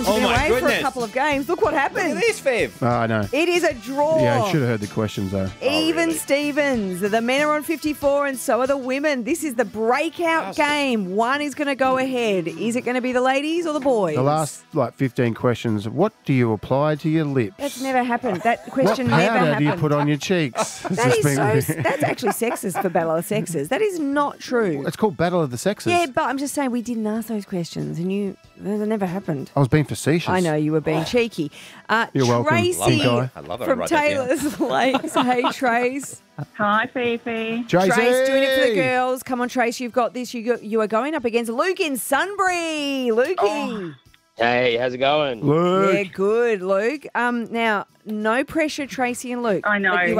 to Oh, be my away for a goodness. couple of games. Look what Look happened. at this, Viv. Oh, I know. It is a draw. Yeah, I should have heard the questions, though. Even really? Stevens. The men are on 54 and so are the women. This is the breakout game. One is going to go ahead. Is it going to be the ladies or the boys? The last, 15 questions. What do you apply to your lips? That's never happened. That What question never powder happened. do you put on your cheeks? It's That just is been- that's actually sexist for Battle of the Sexes. That is not true. It's called Battle of the Sexes. Yeah, but I'm just saying we didn't ask those questions and that never happened. I was being facetious. I know you were being cheeky. You're welcome, Tracy pink eye. I love it. I from write that down. Taylor's Lakes. Hey, Trace. Hi, Fifi. Tracy! Trace, doing it for the girls. Come on, Trace, you've got this. You are going up against Luke in Sunbury. Lukey. Hey, how's it going? Luke. Yeah, good, Luke. Now, no pressure, Tracy and Luke. I know. But you